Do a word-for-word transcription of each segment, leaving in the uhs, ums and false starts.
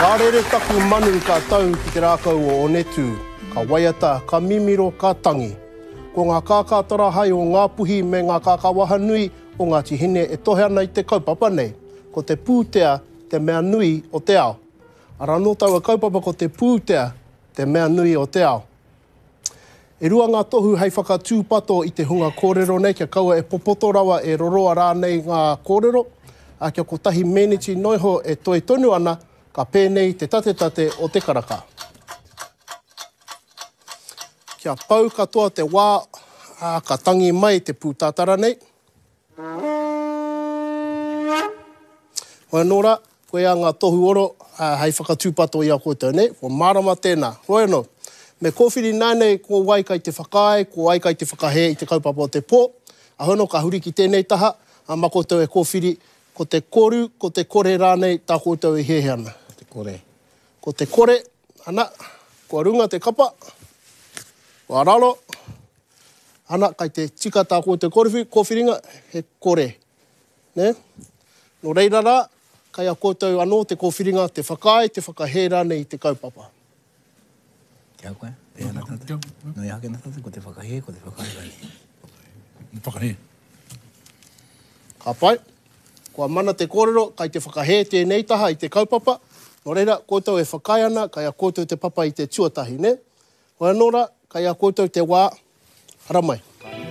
Ka rere taku manu ka tau ki te rākau o Onetu, ka waiata, ka mimiro, ka tangi. Ko ngā kākātara hai o ngā puhi me ngā kākawaha nui o ngā tihine e tohe ana i te kaupapa nei, ko te pūtea te mea nui o te ao. Ara no tau a kaupapa ko te pūtea te mea nui o te ao. E rua ngā tohu hei whakatūpato i te hunga kōrero nei, kia kaua e popoto rawa e roroa rānei ngā kōrero, a kia ko tahi meneti noiho e toi tonu ana, ka pēnei te tate tate o te karaka. Kia pau katoa te wā, a, ka tangi mai te pūtātara nei. Hoi nora, koe a ngā tohu oro, a, hei whakatūpato i a koutou nei, ko marama tēnā. Hoi no, me kōwhiri nānei ko wai kai te whakae, ko wai kai te whakahe i te kaupapa o te pō. A hono ka huri ki tēnei taha, a makotou e kōwhiri, ko te koru, ko te kore rānei, tā koutou e hehe ana. Ko te kore. Ko te kore, ana, kua runga te kapa, kua raro, ana, kai te tika tā koutou kōwhiringa, he kore. Ne? No reira rā, kai a koutou anō te kōwhiringa, te whakae, te whakahe rānei i te kaupapa. Te au koe, te ana tate. No i hake na tate, ko te whakahe, ko te whakahe rānei. Whakahe. Ka pai. Kua mana te kōrero, kai te whakahe tēnei taha i te kaupapa. No reira, koutou e whakae ana, kai a koutou te papa i te tuatahi, ne? Hoi anōra, kai a koutou te wā, hara mai.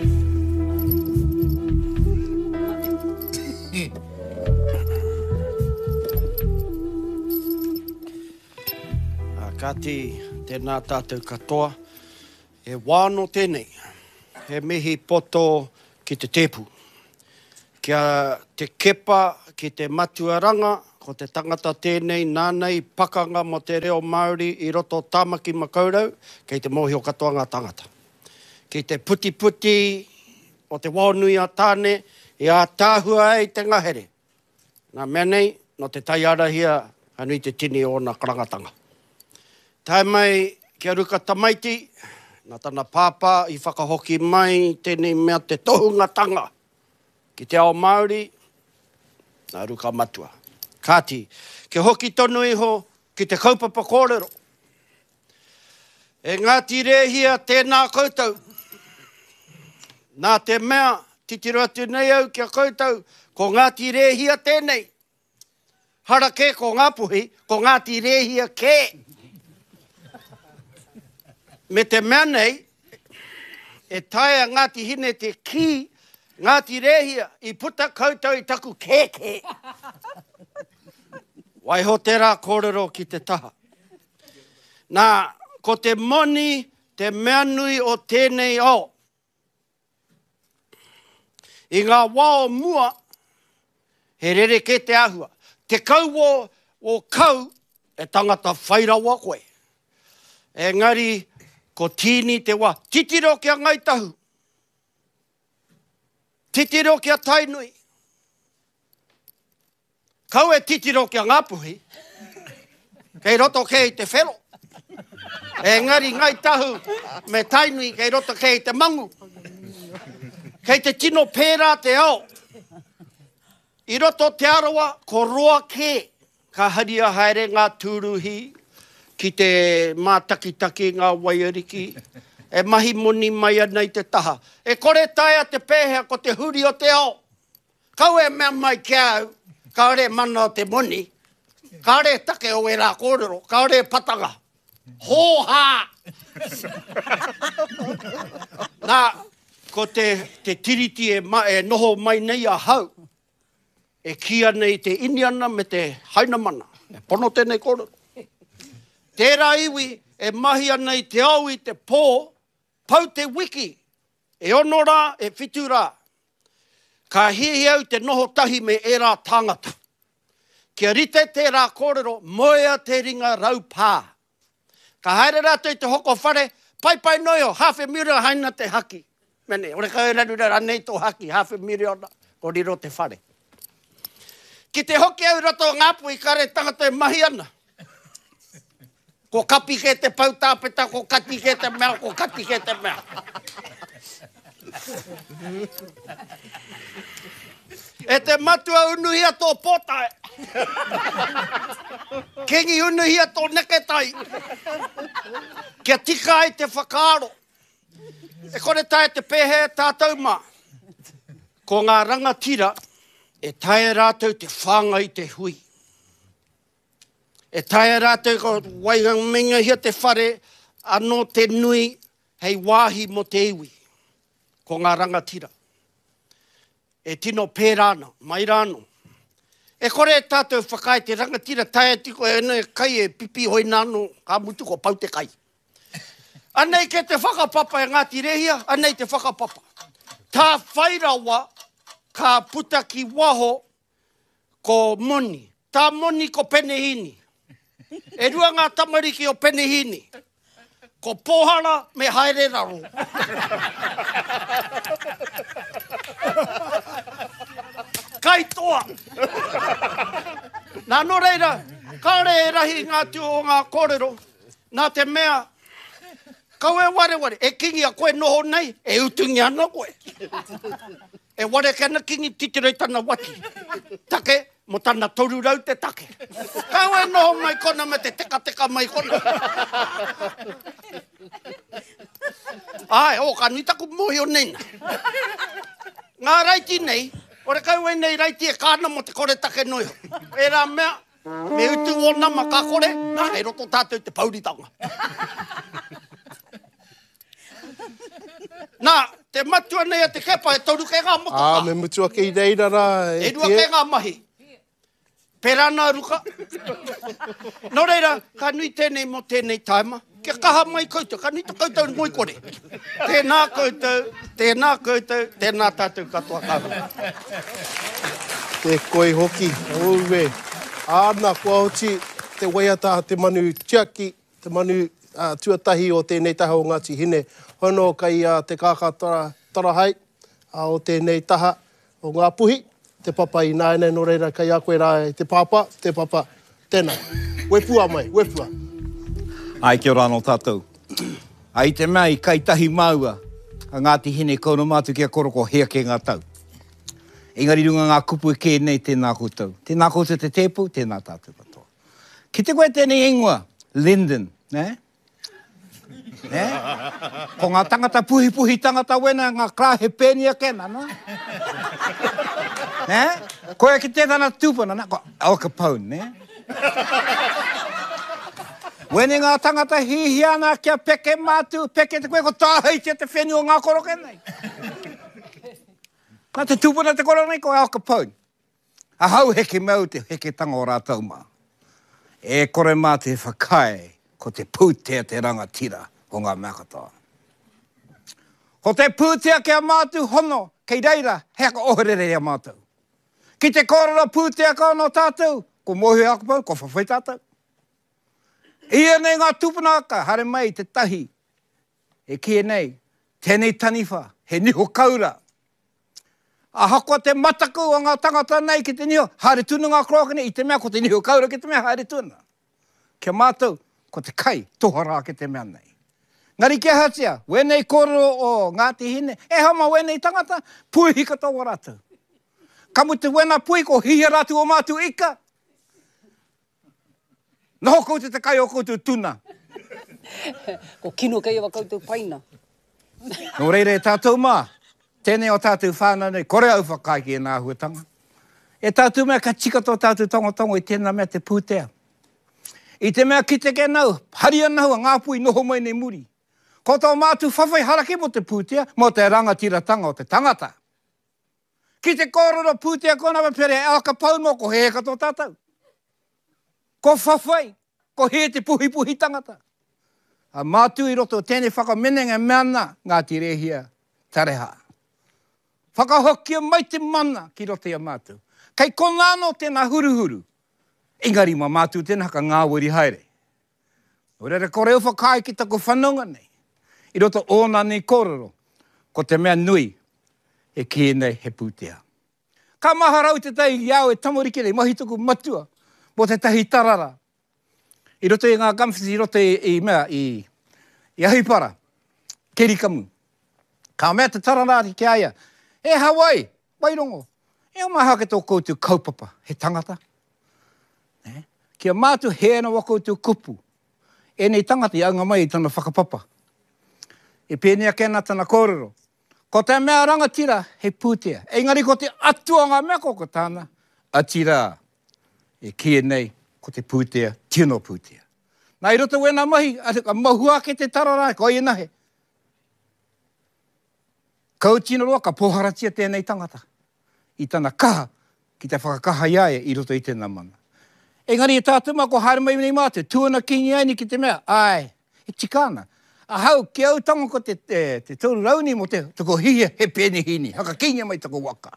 Kati, tēnā tātou katoa, e wāno tēnei, he mihi poto ki te tepu. Kia te kepa ki te matuaranga, ko te tangata tēnei nānei pakanga mo te reo Māori i roto tāmaki makaurau, kei te mohi o katoa ngā tangata. Kei te puti puti o te wānui a tāne, i a tāhua ei te ngahere. Nā mea nei, no te tai arahia, anui te tini o nā karangatanga. Tai mai kia ruka tamaiti, nā tana pāpā i whakahoki mai tēnei mea te tohungatanga. Ki te ao Māori, nā ruka matua. Kāti, ke hoki tonu iho ki te kaupapa kōrero. E Ngāti Rehia tēnā koutou. Nā te mea, titiro atu nei au kia koutou, ko Ngāti Rehia tēnei. Hara ke ko Ngāpuhi, ko Ngāti Rehia ke. Me te mea nei, e taia Ngāti Hine te ki, Ngāti Rehia, i puta koutou i taku kēke. Waiho tērā kōrero ki te taha. Nā, ko te moni, te mea nui o tēnei ao. I ngā wā o mua, he rere ke te ahua. Te kau o, o kau, e tangata whairawa koe. E ngari, ko tīni te wā. Titiro kia ngai tahu. Titiro kia tainui. Kau e titiro kia Ngāpuhi. Kei roto kei te whero. E ngari ngai tahu me tainui kei roto kei te mangu. Kei te tino pērā te ao. I roto te arawa ko roa ke. Ka haria haere ngā tūruhi ki te mātakitaki ngā waiariki. E mahi moni mai ana i te taha. E kore taia te pēhea ko te huri o te ao. Kau e mea mai kia au. Ka ore mana o te moni. Ka ore take o e rā kōrero. Ka ore patanga. Hōhā! Nā, ko te, te tiriti e, ma, e noho mai nei a hau. E kia nei te iniana me te hainamana. E pono tēnei kōrero. Tērā iwi e mahi ana i te au i te pō, pau te wiki, e ono rā, e whitu rā. Ka hihi au te noho tahi me e rā tāngata. Kia rite tērā kōrero, moea te ringa rau pā. Ka haere rātou i te hoko whare, pai pai noio, hawhe mirio haina te haki. Mene, ore ka e rarura ranei tō haki, hawhe mirio na, ko riro te whare. Ki te hoki au roto Ngāpuhi, kare tangata e mahi ana. Ko kapi ke te pautāpeta, ko kati ke te mea, ko kati ke te mea. E te matua unuhia tō potae. Kengi unuhia tō neketai. Kia tika i te whakaaro. E kore tae te pēhe tātou mā. Ko ngā rangatira, e tae rātou te whāngai te hui. E tae rātou ko waigang minga hia te whare, anō te nui, hei wāhi mo te iwi. Ko ngā rangatira. E tino pērāna, mai rāno. E kore e tātou whakai te rangatira, tae tiko e ne kai e pipi hoi nāno, ka mutu ko pau te kai. Anei ke te whakapapa e Ngāti Rehia, anei te whakapapa. Tā whairawa ka puta ki waho ko moni. Tā moni ko penehini. E rua ngā tamariki o penehini. Ko pohara me haere raro. Kai toa. Nā no reira, kāre e rahi ngā tū o ngā kōrero, nā te mea, kau e ware ware, e kingi a koe noho nei, e utungi ana koe. E ware kena kingi titirei tana wati. Take, mo tana toru rau te take. Kau e noho mai kona me te teka teka mai kona. Ai, o ka ni taku mohi o neina. Ngā raiti nei, ore kau e nei raiti e kāna mo te kore take noio. E rā mea, me utu o nama ka kore, nā e roto tātou te pauritanga. Nā, te matua nei a te kepa e toru ke ngā moka. Ah, me mutua ke i reira rā. E rua ke ngā mahi. Perana ruka. No reira, ka nui tēnei mo tēnei taima. Kia kaha mai koutou, ka nui ta koutou ngoi kore. Tēnā koutou, tēnā koutou, tēnā tātou katoa kāwara. Te koe hoki, auwe. Āna kua hoti, te waiata te manu tiaki, te manu uh, tuatahi o tēnei taha o Ngāti Hine. Hono kai uh, te kāka tara, tara hai, uh, o tēnei taha o ngā puhi, te papa i nāene no reira kai a koe rā e te papa, te papa, tēnā. Wepua mai, wepua. Ai, kia ora anō tātou. Ai te mea i kaitahi maua, a Ngāti Hine kauna mātu kia koroko hea ke ngā tau. Engari runga ngā kupu e kēnei tēnā koutou. Tēnā koutou te tepu, tēnā tātou katoa. Ki te koe tēnei engua, Linden, ne? Ne? Ko ngā tangata puhi puhi tangata wena, ngā krā he pēnia kena, no? Ne? Koe ki tētana tūpana, na? Ko Al Capone, ne? Wene ngā tangata hihiana kia peke mātu, peke te koe ko tāhei tia te wheni o ngā koro kenei. Nā te tūpana te koro nei ko Al Capone. A hau heke mau te heke tanga o rātau mā. E kore mā te whakai ko te pūtea te rangatira o ngā mea katoa. Ko te pūtea kia mātu hono, kei reira, heka oherere a mātou. Ki te kōrero pūtea ka no tātou, ko mohi akapau, ko whawhai tātou. Ia nei ngā tūpuna aka, hare mai te tahi, e kia nei, tēnei taniwha, he niho kaura. A hakoa te mataku o ngā tangata nei ki te niho, haere tūna ngā krokene, i te mea ko te niho kaura ki te mea haere tūna. Kia mātou, ko te kai, tohara ki te mea nei. Ngari kia hatia, wenei kōrero o Ngāti Hine, e hama wenei tangata, puhi katoa rātou. Kamu te wena pui ko hihi rātu o mātu ika. Noho koutou te kai o koutou tuna. Ko kino kei awa koutou paina. No reire e tātou mā, tēnei o tātou whānau nei, kore au whakai ki e nā huatanga. E tātou mea ka tika tō tātou tongotongo i tēnā mea te pūtea. I te mea ki te ke nau, haria nau a ngā pui noho mai nei muri. Ko tō mātu whawhai haraki mo te pūtea, mo te rangatiratanga o te tangata. Ki te kōrero pūtea kona me pere Al Capone mo ko he kato tātou. Ko whawhai, ko he te puhi puhi tangata. A mātu i roto tēnei whakamenenga meana Ngāti Rehia tareha. Whakahokia mai te mana ki roto ia mātu. Kei konano tēnā huruhuru. Engari ma mātu tēnā ka ngāwiri haere. O rere ko reo whakai ki tako whanonga nei. I roto ōna nei kōrero, ko te mea nui e ki nei he pūtea. Ka maharau te tai iau e tamorike nei, mahi tuku matua, mo te tahi tarara. I roto i ngā gamwhisi, i roto i, i mea, i, i ahipara, kerikamu. Ka mea te tararari ki aia, e Hawaii, wairongo, e o maha ke tō koutou kaupapa, he tangata. Ne? Kia mātu hea na wakoutu kupu. E nei tangata i anga mai i tana whakapapa. E pēnea kena tana kōrero. Ko te mea rangatira, he pūtea. Engari ko te atuanga mea ko ko tāna, atira e kia nei ko te pūtea, tino pūtea. Nā i roto wena mahi, a mahua ke te tararai, ko i nahe. Kau tino roa, ka poharatia tēnei tangata. I tana kaha, ki te whakakaha iae i roto i tēnā mana. Engari e tātou mā ko haere mai nei mātou, tuana kingi aini ki te mea, ai, e tikana. A hau, ki au tango ko te, te, te tōru rauni mo te toko hihia he pēni hini. Haka kingia mai toko waka.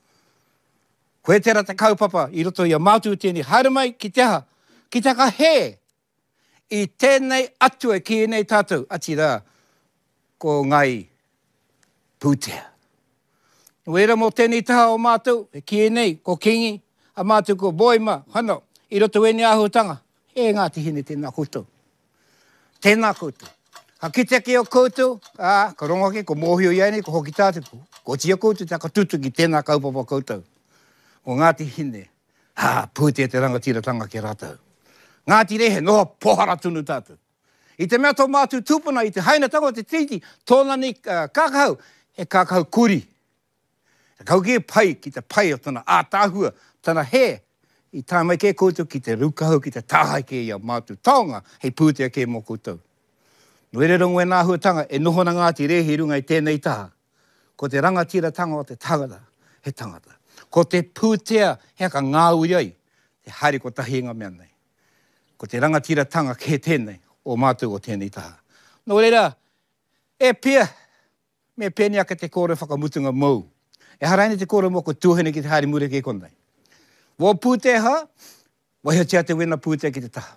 Koe tera te kaupapa i roto i a mātu tēni. Haere mai ki te aha, ki te ka he. I tēnei atu e ki nei tātou. Ati rā, ko ngai pūtea. Wera mo tēnei taha o mātou, e ki nei, ko kingi, a mātou ko boima, hano, i roto e ni āhutanga. He ngā te hine tēnā koutou. Tēnā koutou. Ha ki te ke o koutou, a, ka rongo ke, ko mōhio iai nei, ko hoki tātou, ko tia koutou, tā ka tutu ki tēnā kaupapa koutou. O Ngāti Hine, ha, pūtea te rangatiratanga ke rātou. Ngāti Rehe, noha pohara tunu tātou. I te mea tō mātu tūpuna, i te haina tango te titi, tōna ni uh, kākahau, he kākahau kuri. Kau ke pai, ki te pai o tana ātāhua, tana he, i tā mai ke koutou, ki te rukahau, ki te tāhai ke ia mātu taonga, hei pūtea ke mō koutou. Noere rongo e nā huatanga, e noho na Ngāti Rehe runga i tēnei taha. Ko te rangatira tanga o te tangata, he tangata. Ko te pūtea, hea ka ngāui ai, te haere ko tahi inga mea nei. Ko te rangatira tanga ke tēnei, o mātou o tēnei taha. Noere, e pia, me pēni aka te kōre whakamutunga mau. E haraini te kōre moko tūhene ki te haere mure ke konei. Wō pūtea ha, wahiatia te wena pūtea ki te taha.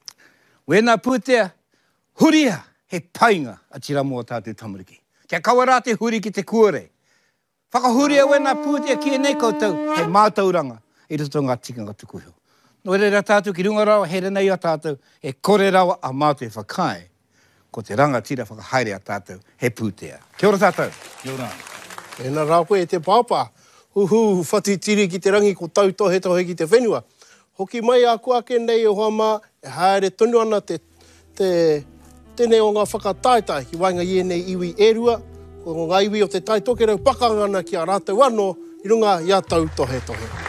Wena pūtea, huria, he painga a tira mua tātou tamariki. Kia kaua rā te huri ki te kuore. Whakahuria wena pūtea ki e nei koutou, he mātauranga, i roto ngā tikanga tukuhio. No ere rā tātou ki runga rawa, he renei a tātou, e kore rawa a mātou e whakai, ko te rangatira whakahaere a tātou, he pūtea. Kia ora tātou. Kia ora. E nā rā koe e te pāpā, uhu, whatitiri ki te rangi ko tau tohe tohe ki te whenua. Hoki mai a kua ke nei o hama, e haere tonu ana te, te tēnei o ngā whakataetai ki wainga i nei iwi erua, o ngā iwi o te taitokera pakangana ki a rātou anō, i runga i a tau tohe tohe.